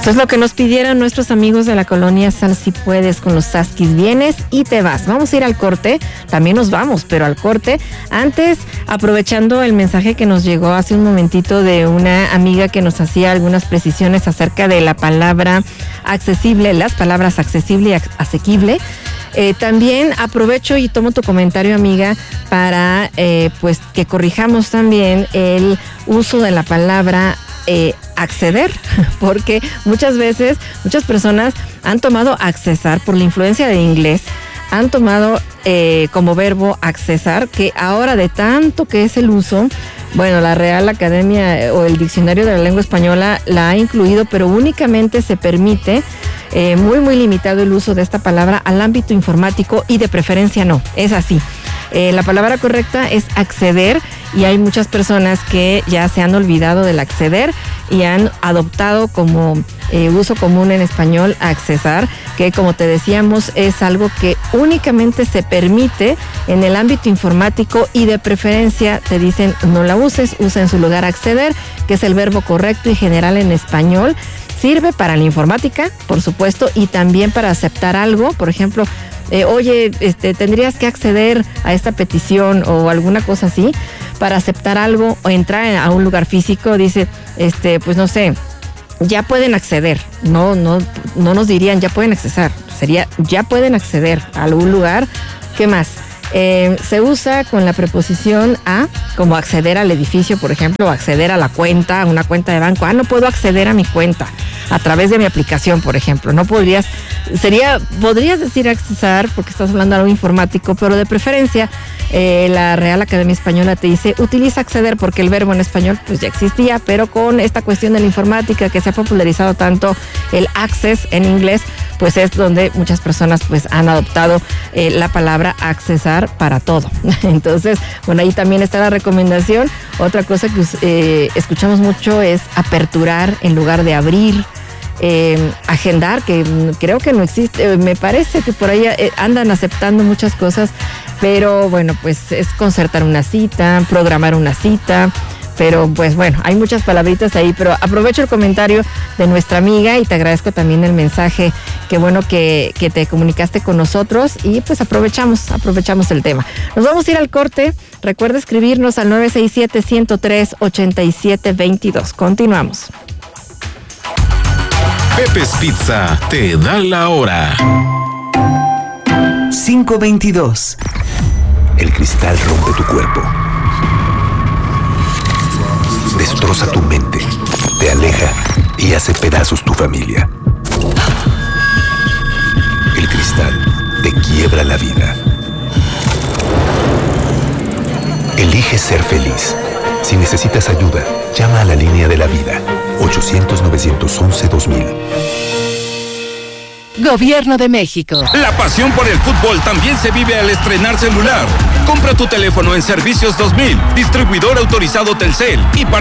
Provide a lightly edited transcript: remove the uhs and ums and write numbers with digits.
Esto es lo que nos pidieron nuestros amigos de la colonia Sal Si Puedes con los Saskis. Vienes y te vas. Vamos a ir al corte. También nos vamos, pero al corte. Antes, aprovechando el mensaje que nos llegó hace un momentito de una amiga que nos hacía algunas precisiones acerca de la palabra accesible, las palabras accesible y asequible. También aprovecho y tomo tu comentario, amiga, para pues que corrijamos también el uso de la palabra acceder, porque muchas veces muchas personas han tomado accesar por la influencia del inglés, han tomado como verbo accesar, que ahora de tanto que es el uso, bueno, la Real Academia o el Diccionario de la Lengua Española la ha incluido, pero únicamente se permite muy limitado el uso de esta palabra al ámbito informático y de preferencia no, es así. La palabra correcta es acceder y hay muchas personas que ya se han olvidado del acceder y han adoptado como uso común en español accesar, que como te decíamos es algo que únicamente se permite en el ámbito informático y de preferencia te dicen no la uses, usa en su lugar acceder, que es el verbo correcto y general en español. Sirve para la informática, por supuesto, y también para aceptar algo, por ejemplo, oye, tendrías que acceder a esta petición o alguna cosa así para aceptar algo o entrar a un lugar físico. Dice, pues no sé, ya pueden acceder, no nos dirían ya pueden accesar, sería ya pueden acceder a algún lugar. ¿Qué más? Se usa con la preposición a, como acceder al edificio, por ejemplo, o acceder a la cuenta, a una cuenta de banco. No puedo acceder a mi cuenta a través de mi aplicación, por ejemplo. No podrías decir accesar porque estás hablando de algo informático, pero de preferencia la Real Academia Española te dice utiliza acceder porque el verbo en español pues ya existía, pero con esta cuestión de la informática que se ha popularizado tanto el access en inglés, pues es donde muchas personas pues han adoptado la palabra accesar para todo. Entonces, bueno, ahí también está la recomendación. Otra cosa que escuchamos mucho es aperturar en lugar de abrir. Agendar, que creo que no existe, me parece que por ahí andan aceptando muchas cosas, pero bueno, pues es concertar una cita, programar una cita, pero pues bueno, hay muchas palabritas ahí, pero aprovecho el comentario de nuestra amiga y te agradezco también el mensaje, qué bueno que te comunicaste con nosotros y pues aprovechamos el tema. Nos vamos a ir al corte, recuerda escribirnos al 967-103-8722, continuamos. Pepe's Pizza te da la hora. 5:22. El cristal rompe tu cuerpo. Destroza tu mente. Te aleja y hace pedazos tu familia. El cristal te quiebra la vida. Elige ser feliz. Si necesitas ayuda, llama a la línea de la vida. 800-911-2000. Gobierno de México. La pasión por el fútbol también se vive al estrenar celular. Compra tu teléfono en Servicios 2000, distribuidor autorizado Telcel y participa